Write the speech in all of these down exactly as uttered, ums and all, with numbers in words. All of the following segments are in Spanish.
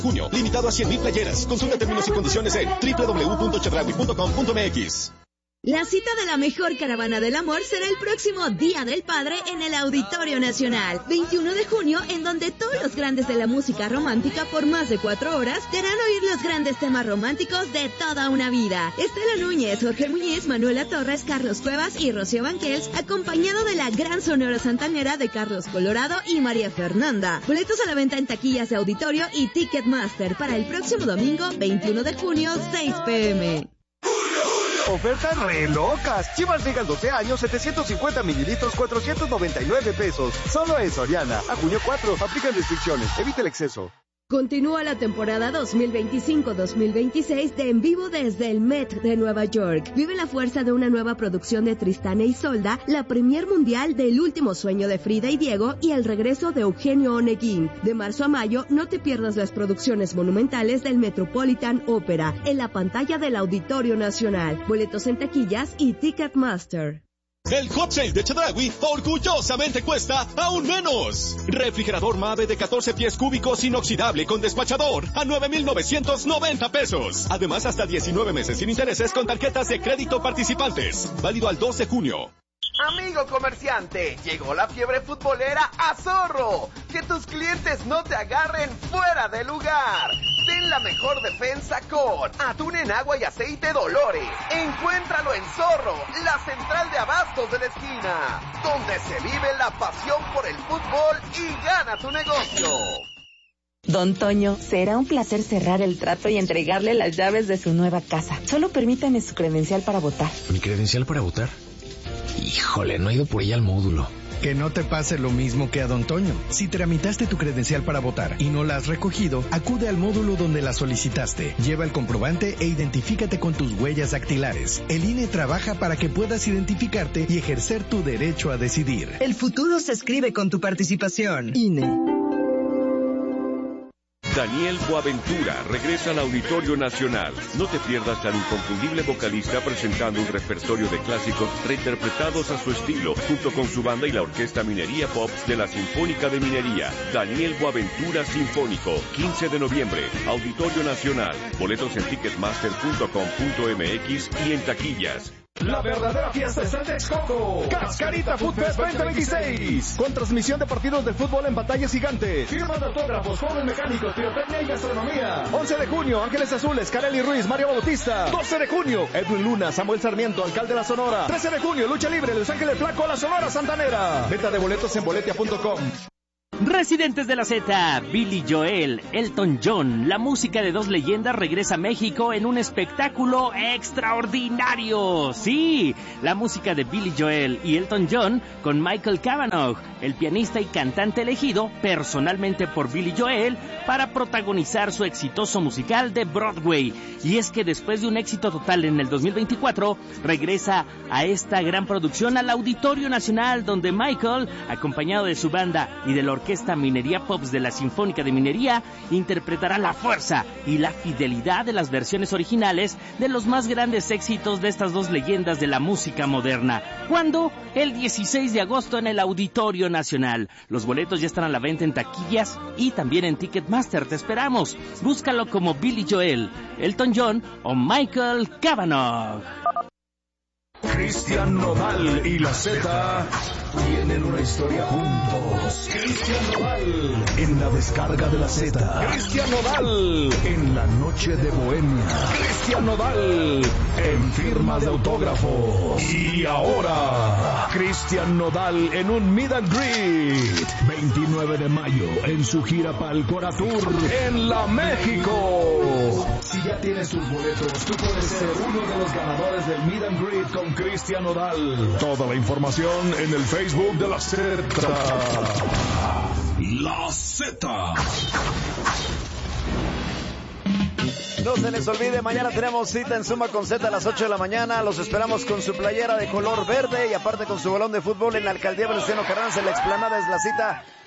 Junio, limitado a cien mil playeras. Consulta términos y condiciones en doble u doble u doble u punto chedraui punto com punto m x. La cita de la mejor caravana del amor será el próximo Día del Padre en el Auditorio Nacional, veintiuno de junio, en donde todos los grandes de la música romántica por más de cuatro horas te harán oír los grandes temas románticos de toda una vida. Estela Núñez, Jorge Muñiz, Manuela Torres, Carlos Cuevas y Rocío Banquels, acompañado de la gran sonora santanera de Carlos Colorado y María Fernanda. Boletos a la venta en taquillas de auditorio y Ticketmaster para el próximo domingo, veintiuno de junio, seis pe eme. Ofertas re locas. Chivas Regal doce años, setecientos cincuenta mililitros, cuatrocientos noventa y nueve pesos. Solo en Soriana. A junio cuatro. Aplican restricciones. Evite el exceso. Continúa la temporada dos mil veinticinco dos mil veintiséis de En Vivo desde el Met de Nueva York. Vive la fuerza de una nueva producción de Tristán e Isolda, la premier mundial del Último Sueño de Frida y Diego y el regreso de Eugenio Oneguín. De marzo a mayo, no te pierdas las producciones monumentales del Metropolitan Opera en la pantalla del Auditorio Nacional. Boletos en taquillas y Ticketmaster. El Hot Sale de Chedraui orgullosamente cuesta aún menos. Refrigerador Mave de catorce pies cúbicos inoxidable con despachador a nueve mil novecientos noventa pesos. Además, hasta diecinueve meses sin intereses con tarjetas de crédito participantes. Válido al dos de junio. Amigo comerciante, llegó la fiebre futbolera a Zorro. Que tus clientes no te agarren fuera de lugar. Ten la mejor defensa con atún en agua y aceite Dolores. Encuéntralo en Zorro, la central de abastos de la esquina, donde se vive la pasión por el fútbol y gana tu negocio. Don Toño, será un placer cerrar el trato y entregarle las llaves de su nueva casa. Solo permítame su credencial para votar. ¿Mi credencial para votar? Híjole, no he ido por ella al módulo. Que no te pase lo mismo que a Don Toño. Si tramitaste tu credencial para votar y no la has recogido, acude al módulo donde la solicitaste. Lleva el comprobante e identifícate con tus huellas dactilares. El I N E trabaja para que puedas identificarte y ejercer tu derecho a decidir. El futuro se escribe con tu participación. I N E. Daniel Boaventura regresa al Auditorio Nacional. No te pierdas al inconfundible vocalista presentando un repertorio de clásicos reinterpretados a su estilo, junto con su banda y la Orquesta Minería Pops de la Sinfónica de Minería. Daniel Boaventura Sinfónico, quince de noviembre, Auditorio Nacional. Boletos en ticketmaster punto com punto m x y en taquillas. La verdadera fiesta está en Texcoco. Cascarita Food Fest veinte veintiséis. Con transmisión de partidos de fútbol en pantallas gigantes. Firmas de autógrafos, juegos mecánicos, pirotecnia y gastronomía. once de junio, Ángeles Azules, Kareli Ruiz, Mario Bautista. doce de junio, Edwin Luna, Samuel Sarmiento, alcalde de la Sonora. trece de junio, Lucha Libre, Los Ángeles Flaco, la Sonora Santanera. Venta de boletos en boletia punto com. Residentes de la Z, Billy Joel, Elton John, la música de dos leyendas regresa a México en un espectáculo extraordinario. Sí, la música de Billy Joel y Elton John con Michael Cavanaugh, el pianista y cantante elegido personalmente por Billy Joel para protagonizar su exitoso musical de Broadway. Y es que después de un éxito total en el dos mil veinticuatro, regresa a esta gran producción al Auditorio Nacional, donde Michael, acompañado de su banda y de la orquesta Minería Pops de la Sinfónica de Minería, interpretará la fuerza y la fidelidad de las versiones originales de los más grandes éxitos de estas dos leyendas de la música moderna. ¿Cuándo? El dieciséis de agosto en el Auditorio Nacional. Los boletos ya están a la venta en taquillas y también en Ticketmaster. Te esperamos. Búscalo como Billy Joel, Elton John o Michael Cavanaugh. Cristian Nodal y la Z tienen una historia juntos. Cristian Nodal en la descarga de la Z. Cristian Nodal en la noche de Bohemia. Cristian Nodal en firma de autógrafos. Y ahora, Cristian Nodal en un meet and greet. veintinueve de mayo en su gira Palcora Tour en la México. Si ya tienes tus boletos, tú puedes ser uno de los ganadores del meet and greet con Cristian Nodal. Toda la información en el Facebook de la Z. La Z. No se les olvide, mañana tenemos cita en Suma con Z a las ocho de la mañana. Los esperamos con su playera de color verde y aparte con su balón de fútbol en la alcaldía Venustiano Carranza. En la explanada es la cita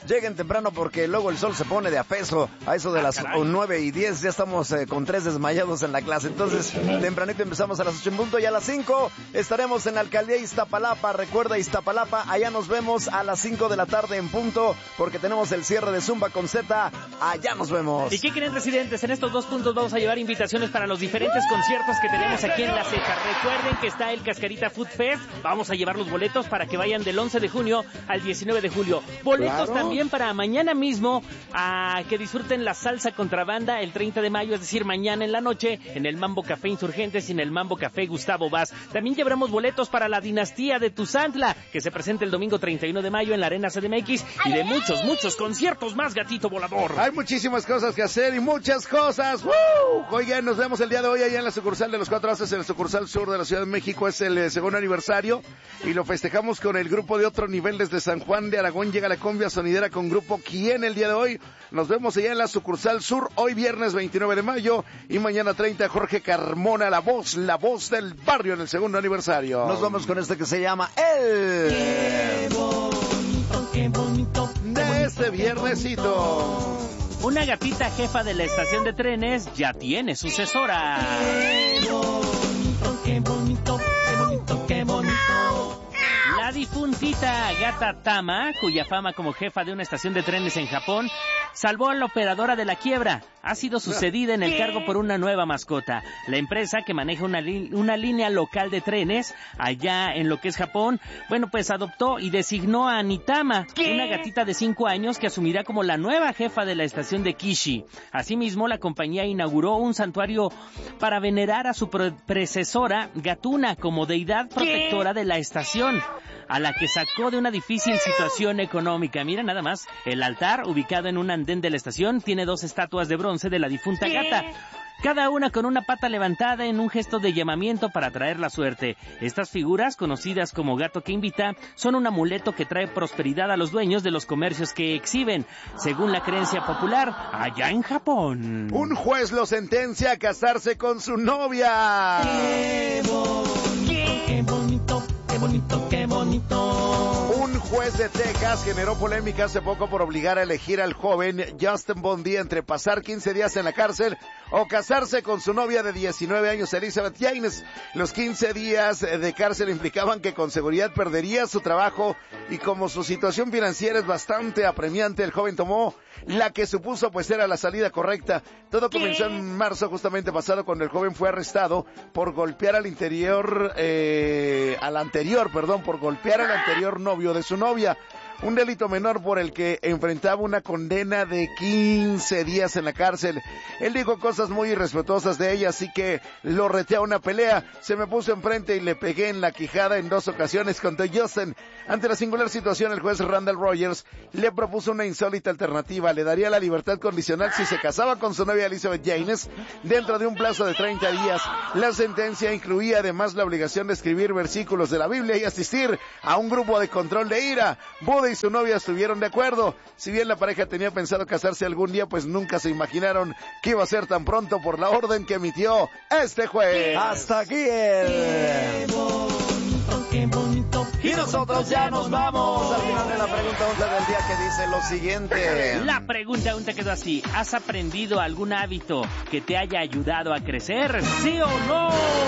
lleguen temprano porque luego el sol se pone de a peso. A eso de las ah, nueve y diez ya estamos eh, con tres desmayados en la clase. Entonces, tempranito empezamos a las ocho en punto y a las cinco estaremos en la alcaldía Iztapalapa. Recuerda, Iztapalapa, allá nos vemos a las cinco de la tarde en punto porque tenemos el cierre de Zumba con Z. Allá nos vemos. ¿Y qué creen, residentes? En estos dos puntos vamos a llevar invitaciones para los diferentes conciertos que tenemos aquí en la Z. Recuerden que está el Cascarita Food Fest. Vamos a llevar los boletos para que vayan del once de junio al diecinueve de julio. Boletos claro. también para mañana mismo a que disfruten la salsa contrabanda el treinta de mayo, es decir, mañana en la noche en el Mambo Café Insurgentes y en el Mambo Café Gustavo Vaz. También llevaremos boletos para la dinastía de Tuzantla, que se presenta el domingo treinta y uno de mayo en la Arena C D M X, y de muchos, muchos conciertos más, Gatito Volador. Hay muchísimas cosas que hacer y muchas cosas. ¡Woo! Oigan, nos vemos el día de hoy allá en la sucursal de los Cuatro Haces, en la sucursal sur de la Ciudad de México. Es el eh, segundo aniversario y lo festejamos con el grupo de Otro Nivel desde San Juan de Aragón. Llega la cumbia sonidera con grupo Quién el día de hoy. Nos vemos allá en la sucursal sur, hoy viernes veintinueve de mayo y mañana treinta, Jorge Carmona, la voz, la voz del barrio en el segundo aniversario. Nos vamos con este que se llama El... Qué bonito, qué bonito, qué bonito, de este viernesito. Una gatita jefa de la estación de trenes ya tiene sucesora. Qué bonito, qué bonito, qué bonito, qué bonito. La difuntita gata Tama, cuya fama como jefa de una estación de trenes en Japón salvó a la operadora de la quiebra, ha sido sucedida en el cargo por una nueva mascota. La empresa, que maneja una, li- una línea local de trenes allá en lo que es Japón, bueno, pues adoptó y designó a Nitama, una gatita de cinco años que asumirá como la nueva jefa de la estación de Kishi. Asimismo, la compañía inauguró un santuario para venerar a su pre- predecesora Gatuna como deidad protectora de la estación, a la que sacó de una difícil situación económica. Mira nada más, el altar, ubicado en un andén de la estación, tiene dos estatuas de bronce de la difunta gata, cada una con una pata levantada en un gesto de llamamiento para traer la suerte. Estas figuras, conocidas como gato que invita, son un amuleto que trae prosperidad a los dueños de los comercios que exhiben, según la creencia popular allá en Japón. Un juez lo sentencia a casarse con su novia. ¡Qué bonito, qué bonito! ¡Qué bonito, qué bonito! Un juez de Texas generó polémica hace poco por obligar a elegir al joven Justin Bondi entre pasar quince días en la cárcel o casarse con su novia de diecinueve años, Elizabeth Yanes. Los quince días de cárcel implicaban que con seguridad perdería su trabajo y como su situación financiera es bastante apremiante, el joven tomó la que supuso pues era la salida correcta. Todo comenzó en marzo justamente pasado cuando el joven fue arrestado por golpear al interior, eh, al anterior, perdón, por golpear al anterior novio de su novia. Un delito menor por el que enfrentaba una condena de quince días en la cárcel. Él dijo cosas muy irrespetuosas de ella, así que lo reté a una pelea. Se me puso enfrente y le pegué en la quijada en dos ocasiones, contó Justin. Ante la singular situación, el juez Randall Rogers le propuso una insólita alternativa. Le daría la libertad condicional si se casaba con su novia Elizabeth Yanes dentro de un plazo de treinta días. La sentencia incluía además la obligación de escribir versículos de la Biblia y asistir a un grupo de control de ira. Buda y su novia estuvieron de acuerdo. Si bien la pareja tenía pensado casarse algún día, pues nunca se imaginaron que iba a ser tan pronto por la orden que emitió este juez. Hasta aquí el... Qué bonito, qué bonito. Y nosotros ya nos vamos al final de la pregunta once del día, que dice lo siguiente. La pregunta once quedó así: ¿has aprendido algún hábito que te haya ayudado a crecer? ¿Sí o no?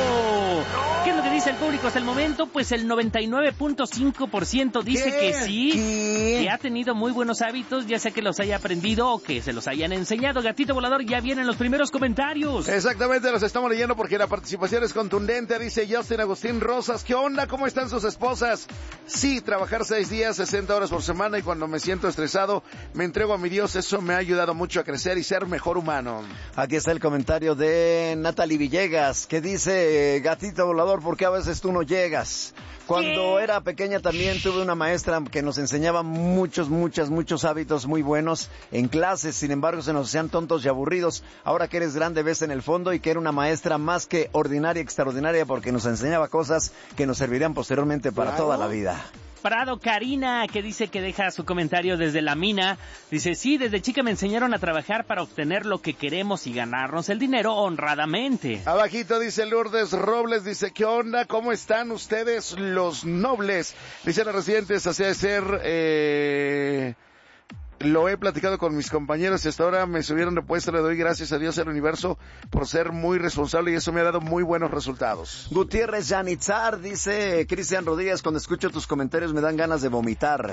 ¿Qué es lo que dice el público hasta el momento? Pues el noventa y nueve punto cinco por ciento dice ¿Qué? que sí, ¿Qué? que ha tenido muy buenos hábitos, ya sea que los haya aprendido o que se los hayan enseñado. Gatito Volador, ya vienen los primeros comentarios. Exactamente, los estamos leyendo porque la participación es contundente. Dice Justin Agustín Rosas: ¿qué onda? ¿Cómo están sus esposas? Sí, trabajar seis días, sesenta horas por semana, y cuando me siento estresado me entrego a mi Dios. Eso me ha ayudado mucho a crecer y ser mejor humano. Aquí está el comentario de Natalie Villegas, que dice: Gatito Volador, ¿por qué a veces tú no llegas? Cuando era pequeña también tuve una maestra que nos enseñaba muchos, muchos, muchos hábitos muy buenos en clases. Sin embargo, se nos hacían tontos y aburridos. Ahora que eres grande, ves en el fondo y que era una maestra más que ordinaria, extraordinaria, porque nos enseñaba cosas que nos servirían posteriormente para claro. toda la vida. Prado Karina, que dice que deja su comentario desde la mina, dice: sí, desde chica me enseñaron a trabajar para obtener lo que queremos y ganarnos el dinero honradamente. Abajito dice Lourdes Robles, dice: ¿qué onda? ¿Cómo están ustedes los nobles? Dice: los residentes, así de ser, eh... lo he platicado con mis compañeros y hasta ahora me subieron de puesto. Le doy gracias a Dios al universo por ser muy responsable y eso me ha dado muy buenos resultados. Gutiérrez Yanitzar dice, Cristian Rodríguez, cuando escucho tus comentarios me dan ganas de vomitar.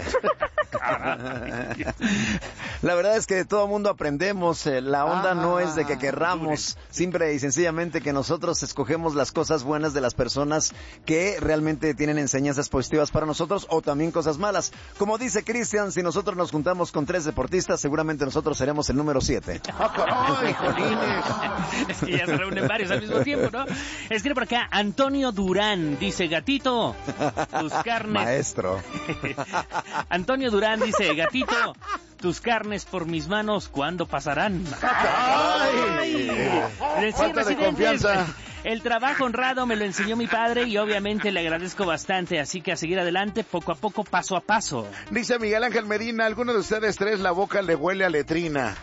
La verdad es que de todo mundo aprendemos, eh, la onda ah, no es de que querramos, simple y sencillamente que nosotros escogemos las cosas buenas de las personas que realmente tienen enseñanzas positivas para nosotros o también cosas malas. Como dice Cristian, si nosotros nos juntamos con tres deportistas, seguramente nosotros seremos el número siete. ¡Ay, jolines! Es que ya se reúnen varios al mismo tiempo, ¿no? Escribe por acá, Antonio Durán, dice, gatito, tus carnes... Maestro. Antonio Durán dice, gatito, tus carnes por mis manos, ¿cuándo pasarán? ¡Ay! Ay. Falta de confianza. El trabajo honrado me lo enseñó mi padre y obviamente le agradezco bastante, así que a seguir adelante, poco a poco, paso a paso. Dice Miguel Ángel Medina, ¿alguno de ustedes tres la boca le huele a letrina?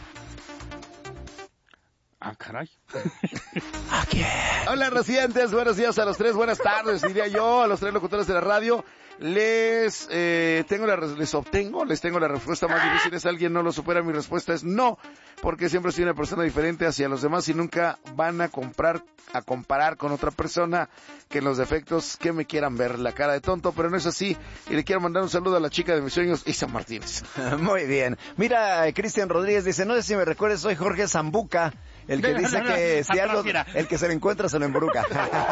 Ah, caray. ¿A quién? Hola, residentes, buenos días a los tres, buenas tardes, diría yo, a los tres locutores de la radio. Les eh, tengo la les obtengo, les tengo la respuesta más difícil. ¿Es alguien no lo supera? Mi respuesta es no, porque siempre soy una persona diferente hacia los demás y nunca van a comprar a comparar con otra persona que los defectos que me quieran ver la cara de tonto, pero no es así. Y le quiero mandar un saludo a la chica de mis sueños, Isa Martínez. Muy bien. Mira, Cristian Rodríguez dice, no sé si me recuerdes, soy Jorge Zambuca, el que dice que si algo, el que se le encuentra se lo embruca.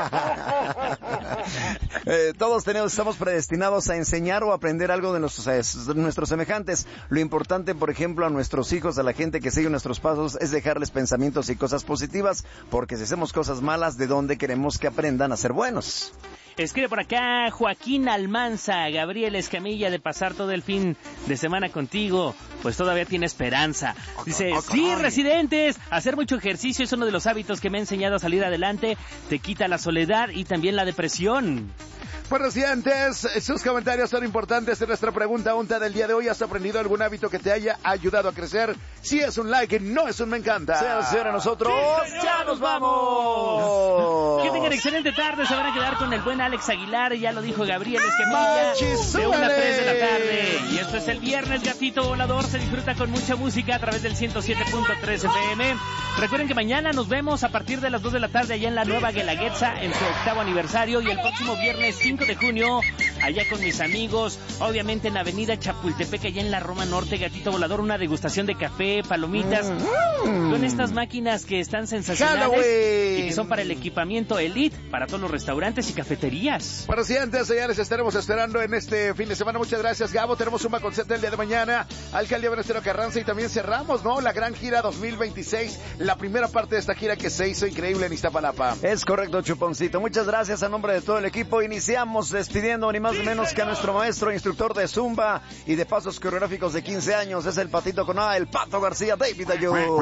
eh, todos tenemos, estamos predestinados a enseñar o aprender algo de nuestros, eh, nuestros semejantes. Lo importante, por ejemplo, a nuestros hijos, a la gente que sigue nuestros pasos, es dejarles pensamientos y cosas positivas, porque si hacemos cosas malas, ¿de dónde queremos que aprendan a ser buenos? Escribe por acá Joaquín Almanza, Gabriel Escamilla, de pasar todo el fin de semana contigo, pues todavía tiene esperanza. Dice, sí, residentes, hacer mucho ejercicio es uno de los hábitos que me ha enseñado a salir adelante, te quita la soledad y también la depresión. Pues residentes, sus comentarios son importantes en nuestra pregunta unta del día de hoy. ¿Has aprendido algún hábito que te haya ayudado a crecer? Si es un like, no es un me encanta. Sea señora, nosotros sí, ya nos vamos. Que tengan excelente tarde, se van a quedar con el buen Alex Aguilar, ya lo dijo Gabriel Escamilla, de una a tres de la tarde. Y esto es el viernes, gatito volador, se disfruta con mucha música a través del ciento siete punto tres F M. Recuerden que mañana nos vemos a partir de las dos de la tarde allá en la Nueva Guelaguetza, en su octavo aniversario, y el próximo viernes cinco de junio, allá con mis amigos, obviamente en Avenida Chapultepec, allá en la Roma Norte, gatito volador, una degustación de café, palomitas, mm. con estas máquinas que están sensacionales Halloween. Y que son para el equipamiento Elite, para todos los restaurantes y cafeterías. Para si antes, ya les estaremos esperando en este fin de semana. Muchas gracias, Gabo. Tenemos un concierto el día de mañana, Alcaldía Benestero Carranza, y también cerramos, ¿no? La gran gira dos mil veintiséis, la primera parte de esta gira que se hizo increíble en Iztapalapa. Es correcto, Chuponcito. Muchas gracias a nombre de todo el equipo. Iniciamos despidiendo ni más ni menos que a nuestro maestro, instructor de Zumba y de pasos coreográficos de quince años. Es el patito con A, el Pato García, David Ayú.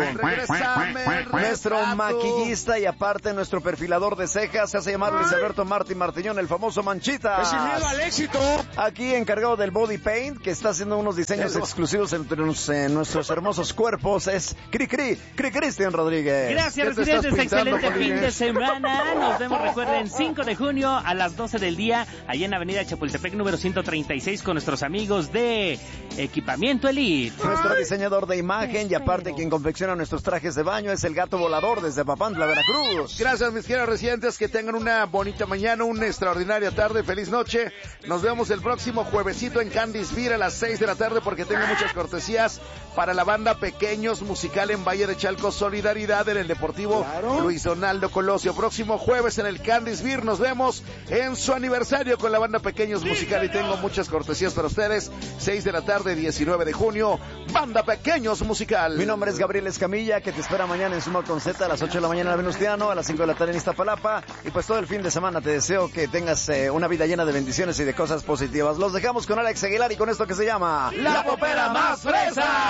Nuestro maquillista y aparte nuestro perfilador de cejas, se hace llamar Luis Alberto Martín Martiñón, el famoso Manchitas. Es sin miedo al éxito. Aquí encargado del body paint, que está haciendo unos diseños Eso. exclusivos entre nos, eh, nuestros hermosos cuerpos, es Cri Cri, Cri Cristian Rodríguez. Gracias, residentes, excelente fin de semana. Nos vemos, recuerden, cinco de junio a las doce del día, allá en Avenida Chapultepec número ciento treinta y seis, con nuestros amigos de Equipamiento Elite. Nuestro diseñador de imagen y aparte quien confecciona nuestros trajes de baño es el Gato Volador desde Papantla, Veracruz. Gracias, mis queridos residentes, que tengan una bonita mañana, una extraordinaria tarde, feliz noche. Nos vemos el próximo juevesito en Candice Beer a las seis de la tarde, porque tengo muchas cortesías para la banda Pequeños Musical en Valle de Chalco, Solidaridad en el Deportivo claro. Luis Donaldo Colosio. Próximo jueves en el Candice Beer, nos vemos en su aniversario con la banda Pequeños Musical y tengo muchas cortesías para ustedes. seis de la tarde, diecinueve de junio, banda Pequeños Musical. Mi nombre es Gabriel Escamilla, que te espera mañana en Suma con Z a las ocho de la mañana en Venustiano, a las cinco de la tarde en Iztapalapa, y pues todo el fin de semana te deseo que tengas eh, una vida llena de bendiciones y de cosas positivas. Los dejamos con Alex Aguilar y con esto que se llama La Popera Más Fresa.